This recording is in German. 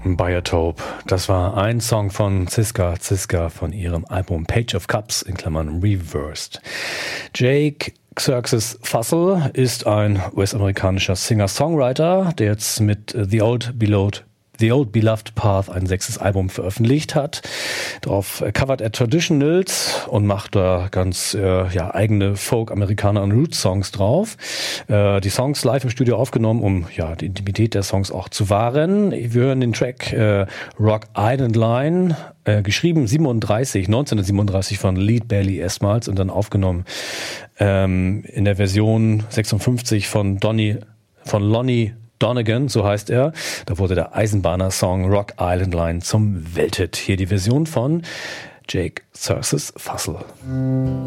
Biotope. Das war ein Song von Ziska von ihrem Album Page of Cups in Klammern Reversed. Jake Xerxes Fussell ist ein US-amerikanischer Singer-Songwriter, der jetzt mit The Old Beloved Path ein 6. Album veröffentlicht hat. Darauf covert er Traditionals und macht da ganz eigene Folk-Amerikaner- und Roots-Songs drauf. Die Songs live im Studio aufgenommen, um die Intimität der Songs auch zu wahren. Wir hören den Track Rock Island Line, geschrieben 1937 von Lead Belly erstmals und dann aufgenommen in der Version 56 von Lonnie Donegan, so heißt er. Da wurde der Eisenbahner-Song Rock Island Line zum Welthit. Hier die Version von Jake Xerxes Fussell.